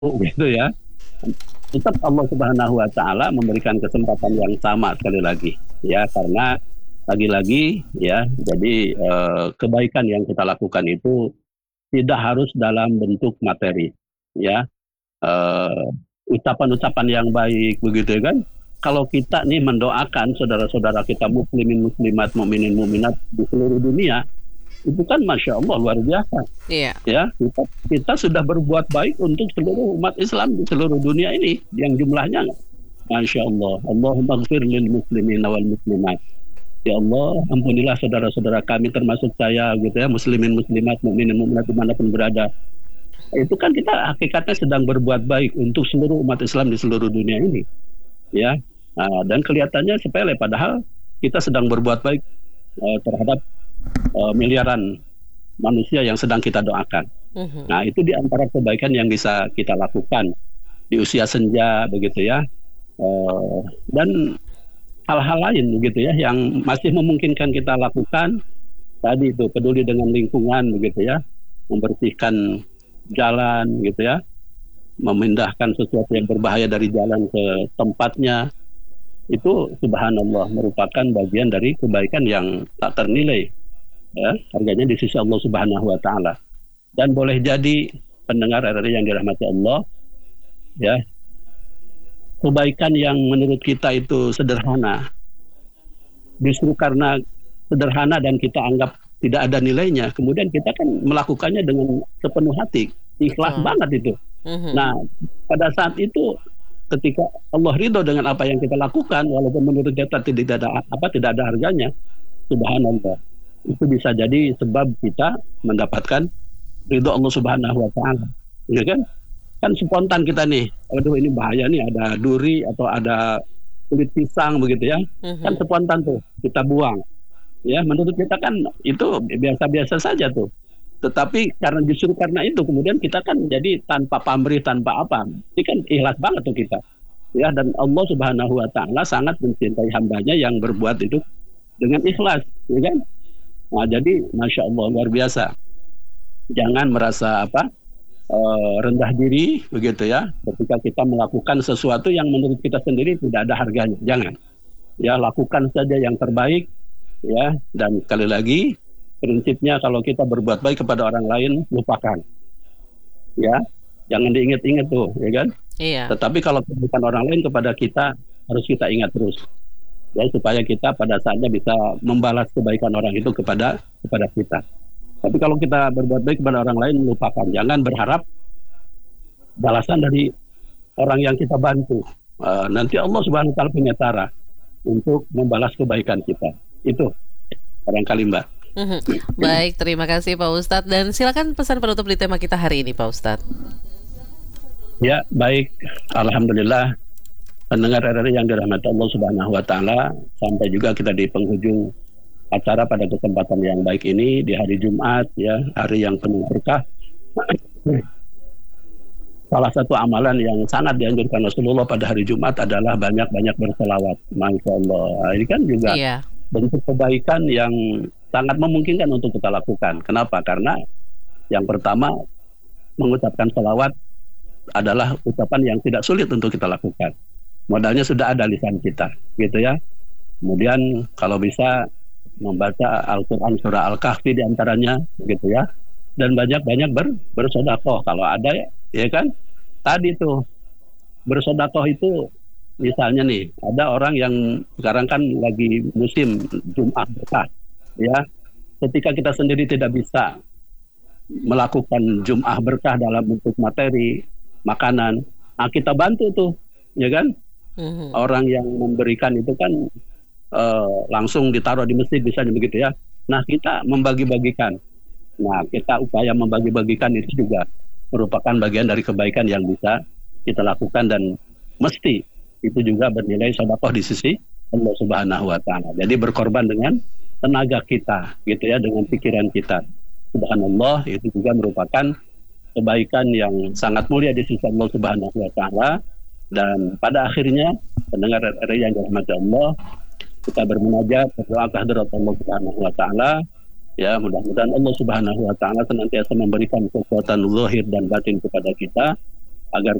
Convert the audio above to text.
gitu ya. Tetap Allah Subhanahu wa taala memberikan kesempatan yang sama sekali lagi ya, karena lagi-lagi ya, jadi kebaikan yang kita lakukan itu tidak harus dalam bentuk materi ya. eh, Ucapan-ucapan yang baik begitu ya kan. Kalau kita nih mendoakan saudara-saudara kita muslimin muslimat, mukminin mukminat di seluruh dunia, itu kan masya Allah luar biasa Iya. ya. Kita sudah berbuat baik untuk seluruh umat Islam di seluruh dunia ini yang jumlahnya masya Allah. Allahumma gfir lil muslimin wal muslimat. Ya Allah, ampunilah saudara-saudara kami termasuk saya gitu ya, muslimin muslimat, mukminin mukminat dimanapun berada. Itu kan kita hakikatnya sedang berbuat baik untuk seluruh umat Islam di seluruh dunia ini ya. Nah, dan kelihatannya sepele padahal kita sedang berbuat baik terhadap miliaran manusia yang sedang kita doakan. Mhm. Nah, itu di antara kebaikan yang bisa kita lakukan di usia senja begitu ya. Dan hal-hal lain begitu ya yang masih memungkinkan kita lakukan, tadi itu peduli dengan lingkungan begitu ya, membersihkan jalan gitu ya, memindahkan sesuatu yang berbahaya dari jalan ke tempatnya, itu subhanallah merupakan bagian dari kebaikan yang tak ternilai ya, harganya di sisi Allah Subhanahu wa taala. Dan boleh jadi pendengar RRI yang dirahmati Allah ya, kebaikan yang menurut kita itu sederhana, justru karena sederhana dan kita anggap tidak ada nilainya, kemudian kita kan melakukannya dengan sepenuh hati, ikhlas Betul. banget itu. Mhm. Nah, pada saat itu ketika Allah ridho dengan apa yang kita lakukan, walaupun menurut kita tidak ada harganya, subhanallah, itu bisa jadi sebab kita mendapatkan ridho Allah Subhanahu wa taala. Ya kan? Kan spontan kita nih, aduh ini bahaya nih, ada duri atau ada kulit pisang begitu ya. Kan Mhm. spontan tuh kita buang. Ya, menurut kita kan itu biasa-biasa saja tuh. Tetapi justru karena itu kemudian kita kan jadi tanpa pamrih, tanpa apa. Ini kan ikhlas banget tuh kita. Ya, dan Allah Subhanahu wa taala sangat mencintai hambanya yang berbuat itu dengan ikhlas, ya kan? Nah, jadi masya Allah luar biasa. Jangan merasa rendah diri begitu ya ketika kita melakukan sesuatu yang menurut kita sendiri tidak ada harganya. Jangan. Ya, lakukan saja yang terbaik ya, dan sekali lagi prinsipnya kalau kita berbuat baik kepada orang lain, lupakan ya, jangan diingat-ingat tuh ya kan. Iya. Tetapi kalau kebaikan orang lain kepada kita harus kita ingat terus ya, supaya kita pada saatnya bisa membalas kebaikan orang itu kepada kita. Tapi kalau kita berbuat baik kepada orang lain, lupakan, jangan berharap balasan dari orang yang kita bantu. Nanti Allah Subhanahu wa taala punya cara untuk membalas kebaikan kita. Itu barangkali Mbak. Mhm. Baik, terima kasih Pak Ustadz. Dan silakan pesan penutup di tema kita hari ini Pak Ustadz. Ya, baik. Alhamdulillah pendengar RRI yang dirahmati Allah Subhanahu wa taala, sampai juga kita di penghujung acara pada kesempatan yang baik ini di hari Jumat ya, hari yang penuh berkah. Salah satu amalan yang sangat dianjurkan Rasulullah pada hari Jumat adalah banyak-banyak berselawat. Masya Allah. Nah, ini kan juga Iya. bentuk kebaikan yang sangat memungkinkan untuk kita lakukan. Kenapa? Karena yang pertama, mengucapkan selawat adalah ucapan yang tidak sulit untuk kita lakukan. Modalnya sudah ada lisan kita, gitu ya. Kemudian kalau bisa membaca Al-Quran surah Al-Kahfi diantaranya, gitu ya. Dan banyak-banyak bersedekah kalau ada ya kan. Tadi tuh bersedekah itu misalnya nih, ada orang yang sekarang kan lagi musim Jumat berkah, ya. Ketika kita sendiri tidak bisa melakukan Jum'ah berkah dalam bentuk materi, makanan, nah kita bantu tuh, ya kan? Mhm. Orang yang memberikan itu kan langsung ditaruh di masjid misalnya begitu ya. Nah, kita membagi-bagikan. Nah, kita upaya membagi-bagikan itu juga merupakan bagian dari kebaikan yang bisa kita lakukan, dan mesti itu juga bernilai sedekah di sisi Allah Subhanahu wa taala. Jadi berkorban dengan tenaga kita, gitu ya, dengan pikiran kita. Subhanallah, itu juga merupakan kebaikan yang sangat mulia di sisi Allah Subhanahu wa taala. Dan pada akhirnya pendengar RRI yang dirahmati Allah, kita bermunajat, berdoa kehadirat Allah Subhanahu wa taala. Ya, mudah-mudahan Allah Subhanahu wa taala senantiasa memberikan kekuatan zahir dan batin kepada kita agar